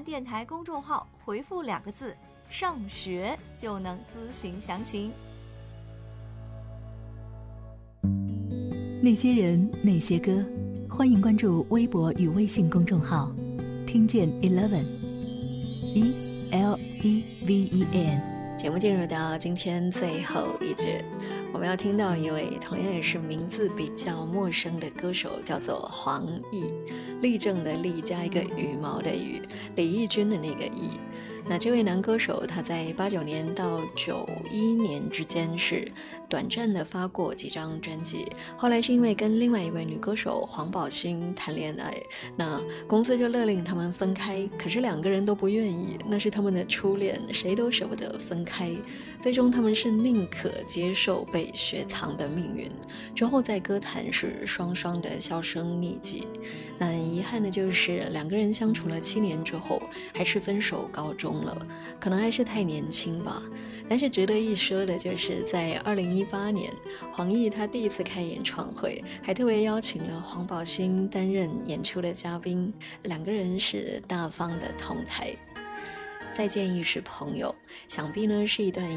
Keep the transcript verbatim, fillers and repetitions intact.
电台公众号回复两个字上学就能咨询详情。 那些人那些歌，欢迎关注微博与微信公众号听见 eleven E L E V E N。 节目进入到今天最后一句，我们要听到一位同样也是名字比较陌生的歌手，叫做黄奕，立正的立加一个羽毛的羽，李翊君的那个翊。那这位男歌手他在八九年到九一年之间是短暂的发过几张专辑，后来是因为跟另外一位女歌手黄宝欣谈恋爱，那公司就勒令他们分开，可是两个人都不愿意，那是他们的初恋，谁都舍不得分开，最终他们是宁可接受被雪藏的命运，之后在歌坛是双双的销声匿迹。那很遗憾的就是两个人相处了七年之后还是分手告终了，可能还是太年轻吧。但是值得一说的就是在二零一八年，黄奕他第一次开演唱会，还特别邀请了黄宝欣担任演出的嘉宾，两个人是大方的同台。再见亦是朋友，想必呢是一段